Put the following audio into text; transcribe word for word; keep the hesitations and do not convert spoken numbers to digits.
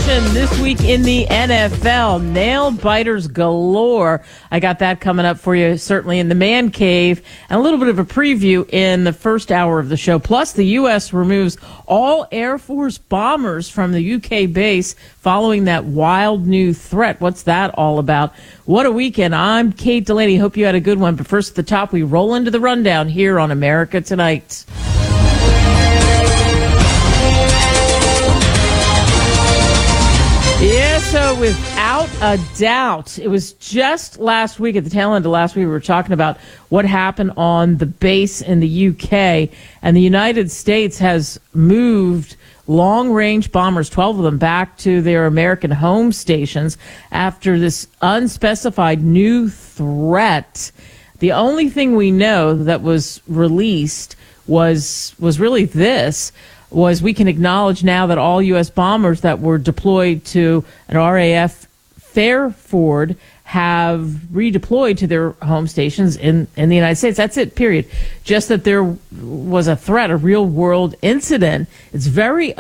action this week in the N F L. Nail biters galore. I got that coming up for you, certainly in the Man Cave, and a little bit of a preview in the first hour of the show. Plus, the U S removes all Air Force bombers from the U K base following that wild new threat. What's that all about? What a weekend. I'm Kate Delaney. Hope you had a good one. But first at the top, we roll into the rundown here on America Tonight. Yeah, so without a doubt, it was just last week, at the tail end of last week, we were talking about what happened on the base in the U K, and the United States has moved long-range bombers, twelve of them, back to their American home stations after this unspecified new threat. The only thing we know that was released was was really this. was we can acknowledge now that all U S bombers that were deployed to an R A F Fairford have redeployed to their home stations in, in the United States. That's it, period. Just that there was a threat, a real-world incident. It's very